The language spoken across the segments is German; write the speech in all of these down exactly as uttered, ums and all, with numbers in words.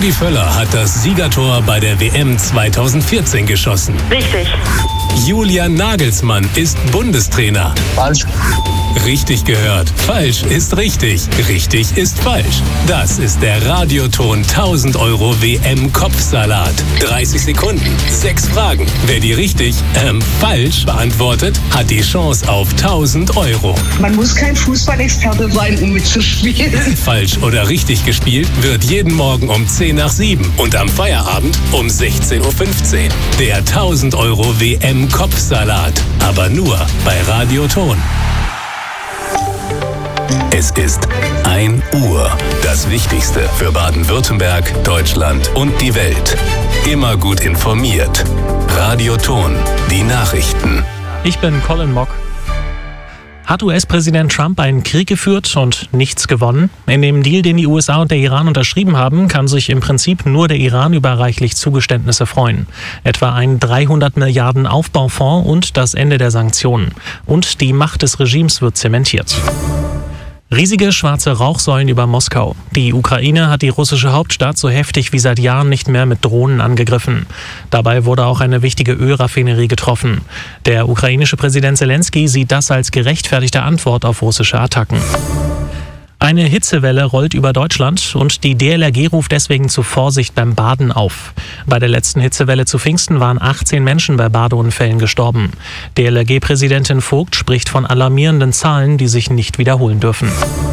Rudi Völler hat das Siegertor bei der W M zweitausendvierzehn geschossen. Richtig. Julian Nagelsmann ist Bundestrainer. Falsch. Richtig gehört. Falsch ist richtig. Richtig ist falsch. Das ist der Radioton tausend Euro W M-Kopfsalat. dreißig Sekunden, sechs Fragen. Wer die richtig, ähm, falsch beantwortet, hat die Chance auf tausend Euro. Man muss kein Fußballexperte sein, um mitzuspielen. Falsch oder richtig gespielt wird jeden Morgen um zehn nach sieben und am Feierabend um sechzehn Uhr fünfzehn. Der tausend Euro W M-Kopfsalat. Aber nur bei Radioton. Es ist ein Uhr. Das Wichtigste für Baden-Württemberg, Deutschland und die Welt. Immer gut informiert. Radioton. Die Nachrichten. Ich bin Colin Mock. Hat U S-Präsident Trump einen Krieg geführt und nichts gewonnen? In dem Deal, den die U S A und der Iran unterschrieben haben, kann sich im Prinzip nur der Iran über reichlich Zugeständnisse freuen. Etwa ein dreihundert Milliarden Aufbaufonds und das Ende der Sanktionen. Und die Macht des Regimes wird zementiert. Riesige schwarze Rauchsäulen über Moskau. Die Ukraine hat die russische Hauptstadt so heftig wie seit Jahren nicht mehr mit Drohnen angegriffen. Dabei wurde auch eine wichtige Ölraffinerie getroffen. Der ukrainische Präsident Zelensky sieht das als gerechtfertigte Antwort auf russische Attacken. Eine Hitzewelle rollt über Deutschland und die D L R G ruft deswegen zu Vorsicht beim Baden auf. Bei der letzten Hitzewelle zu Pfingsten waren achtzehn Menschen bei Badeunfällen gestorben. D L R G-Präsidentin Vogt spricht von alarmierenden Zahlen, die sich nicht wiederholen dürfen.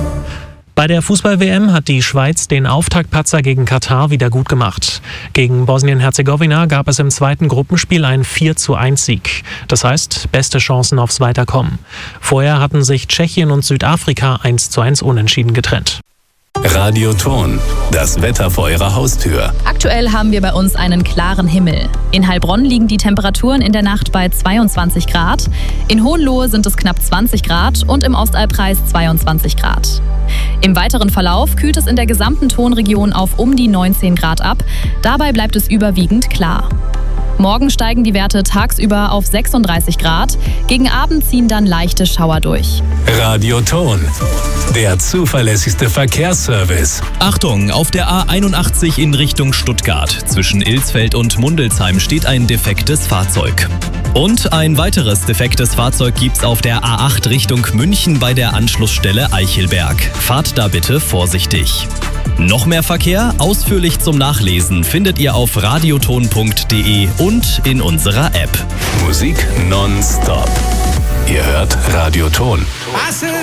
Bei der Fußball-W M hat die Schweiz den Auftaktpatzer gegen Katar wieder gut gemacht. Gegen Bosnien-Herzegowina gab es im zweiten Gruppenspiel einen vier zu eins Sieg. Das heißt, beste Chancen aufs Weiterkommen. Vorher hatten sich Tschechien und Südafrika eins zu eins unentschieden getrennt. Radioton. Das Wetter vor Ihrer Haustür. Aktuell haben wir bei uns einen klaren Himmel. In Heilbronn liegen die Temperaturen in der Nacht bei zweiundzwanzig Grad. In Hohenlohe sind es knapp zwanzig Grad und im Ostalbkreis zweiundzwanzig Grad. Im weiteren Verlauf kühlt es in der gesamten Tonregion auf um die neunzehn Grad ab. Dabei bleibt es überwiegend klar. Morgen steigen die Werte tagsüber auf sechsunddreißig Grad. Gegen Abend ziehen dann leichte Schauer durch. Radioton. Der zuverlässigste Verkehrsservice. Achtung, auf der A einundachtzig in Richtung Stuttgart. Zwischen Ilsfeld und Mundelsheim steht ein defektes Fahrzeug. Und ein weiteres defektes Fahrzeug gibt's auf der A acht Richtung München bei der Anschlussstelle Eichelberg. Fahrt da bitte vorsichtig. Noch mehr Verkehr? Ausführlich zum Nachlesen findet ihr auf radioton punkt de und in unserer App. Musik nonstop. Ihr hört Radioton.